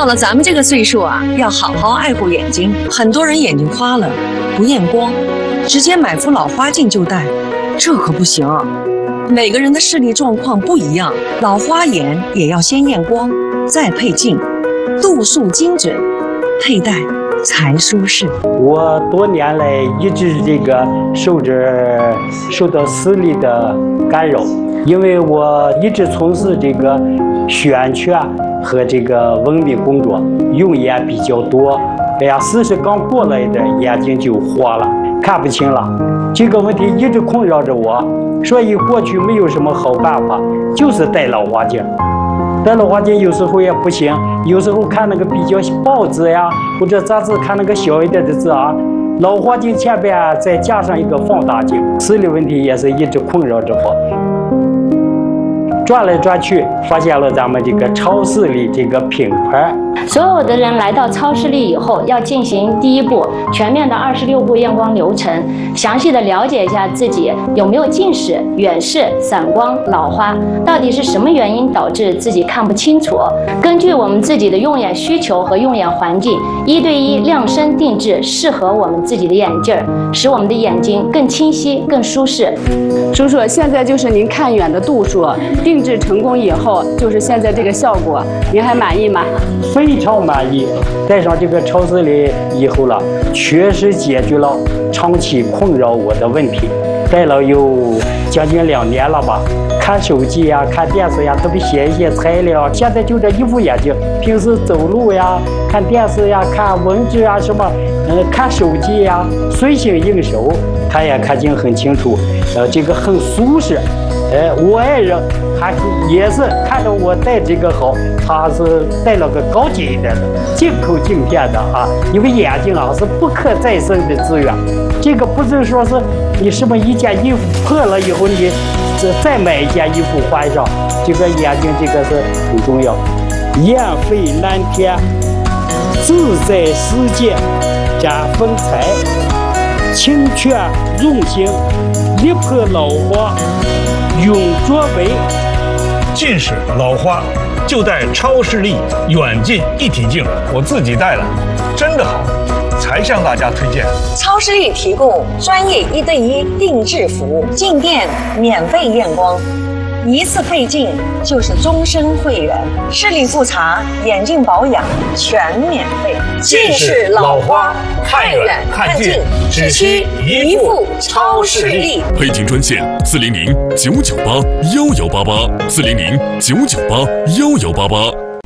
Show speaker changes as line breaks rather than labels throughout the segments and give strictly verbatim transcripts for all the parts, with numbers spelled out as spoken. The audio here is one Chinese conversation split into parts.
到了咱们这个岁数啊，要好好爱护眼睛。很多人眼睛花了，不验光，直接买副老花镜就戴，这可不行啊。每个人的视力状况不一样，老花眼也要先验光，再配镜，度数精准，佩戴才舒适。
我多年来一直这个受着受到视力的干扰，因为我一直从事这个宣传和这个文笔工作，用眼比较多。哎呀，四十刚过来的眼睛就花了，看不清了。这个问题一直困扰着我，所以过去没有什么好办法，就是戴老花镜。戴老花镜有时候也不行，有时候看那个比较报纸呀或者杂志看那个小一点的字啊，老花镜前边再加上一个放大镜，视力问题也是一直困扰着我。转来转去，发现了咱们这个超视力这个品牌。
所有的人来到超视力以后，要进行第一步全面的二十六步验光流程，详细的了解一下自己有没有近视、远视、散光、老花，到底是什么原因导致自己看不清楚。根据我们自己的用眼需求和用眼环境，一对一量身定制适合我们自己的眼镜儿，使我们的眼睛更清晰、更舒适。
叔叔，现在就是您看远的度数，定制成功以后就是现在这个效果，您还满意吗？
非常满意。戴上这个超视力以后了，确实解决了长期困扰我的问题。戴了有将近两年了吧，看手机呀、看电视呀，特别写一些材料，现在就这一副眼镜，平时走路呀、看电视呀、看文字啊什么，呃，看手机呀，随心应手，看也看清很清楚，呃，这个很舒适。呃，我爱人还也是看着我戴这个好，他是戴了个高级一点的进口镜片的啊，因为眼睛啊是不可再生的资源，这个不是说是你什么一件衣服破了以后你再买一件衣服换上，这个眼睛这个是很重要。燕飞蓝天，自在世界展风采，清泉润心，力破老花永作为。
近视老花就戴超视力远近一体镜，我自己戴了，真的好，才向大家推荐。
超视力提供专业一对一定制服务，镜店免费验光，一次配镜就是终身会员，视力复查、眼镜保养全免费。
近视老花看远看近，只需一副超视力。
配镜专线：四零零九九八幺幺八八，四零零九九八幺幺八八。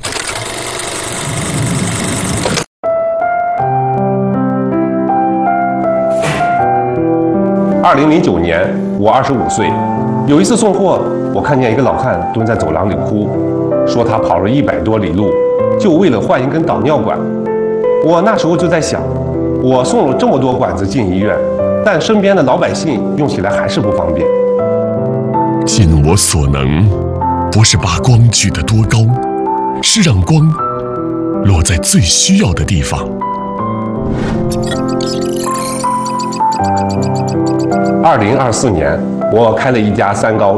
二零零九年，我二十五岁，有一次送货，我看见一个老汉蹲在走廊里哭，说他跑了一百多里路，就为了换一根导尿管。我那时候就在想，我送了这么多管子进医院，但身边的老百姓用起来还是不方便。
尽我所能，不是把光举得多高，是让光落在最需要的地方。
二零二四年，我开了一家三高